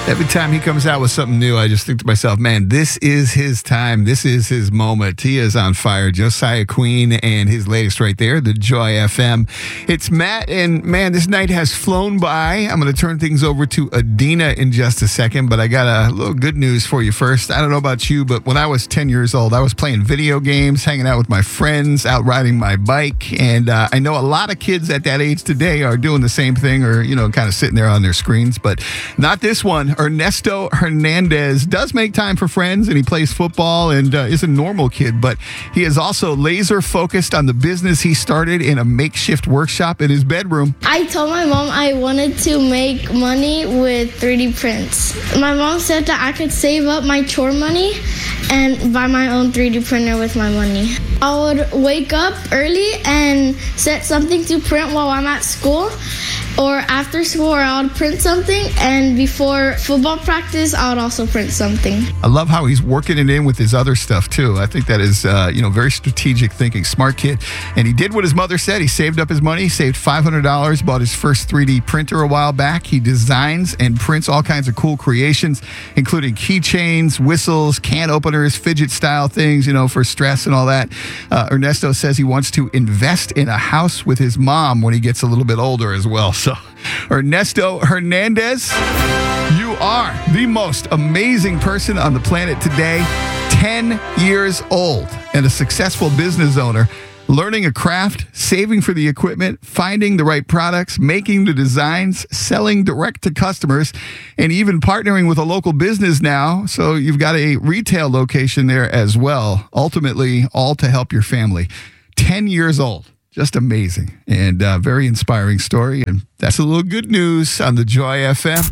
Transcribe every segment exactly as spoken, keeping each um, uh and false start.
Every time he comes out with something new, I just think to myself, man, this is his time. This is his moment. He is on fire. Josiah Queen and his latest right there, the Joy F M. It's Matt, and man, this night has flown by. I'm going to turn things over to Adina in just a second, but I got a little good news for you first. I don't know about you, but when I was ten years old, I was playing video games, hanging out with my friends, out riding my bike, and uh, I know a lot of kids at that age today are doing the same thing or, you know, kind of sitting there on their screens, but not this one. Ernesto Hernandez does make time for friends, and he plays football and uh, is a normal kid, but he is also laser focused on the business he started in a makeshift workshop in his bedroom. I told my mom I wanted to make money with three D prints. My mom said that I could save up my chore money and buy my own three D printer with my money. I would wake up early and set something to print while I'm at school, or after school, or I would print something, and before football practice, I would also print something. I love how he's working it in with his other stuff, too. I think that is, uh, you know, very strategic thinking, smart kid. And he did what his mother said. He saved up his money, saved five hundred dollars, bought his first three D printer a while back. He designs and prints all kinds of cool creations, including keychains, whistles, can openers, fidget-style things, you know, for stress and all that. Uh, Ernesto says he wants to invest in a house with his mom when he gets a little bit older as well. So, Ernesto Hernandez, you are the most amazing person on the planet today. ten years old and a successful business owner, learning a craft, saving for the equipment, finding the right products, making the designs, selling direct to customers, and even partnering with a local business now. So you've got a retail location there as well. Ultimately, all to help your family. ten years old. Just amazing and uh, very inspiring story. And that's a little good news on the Joy F M.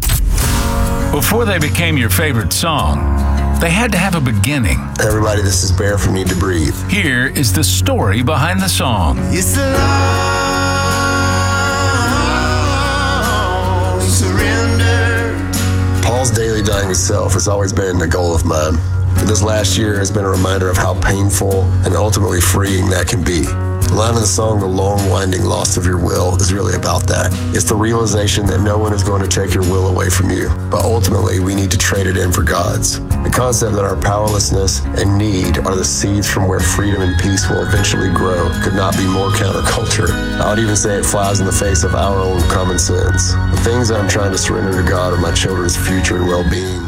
Before they became your favorite song, they had to have a beginning. Everybody, this is Bear from Need to Breathe. Here is the story behind the song. It's the long surrender. Paul's daily dying to self has always been a goal of mine. But this last year has been a reminder of how painful and ultimately freeing that can be. The line in the song, "The Long Winding Loss of Your Will," is really about that. It's the realization that no one is going to take your will away from you, but ultimately we need to trade it in for God's. The concept that our powerlessness and need are the seeds from where freedom and peace will eventually grow could not be more counterculture. I would even say it flies in the face of our own common sense. The things I'm trying to surrender to God are my children's future and well-being.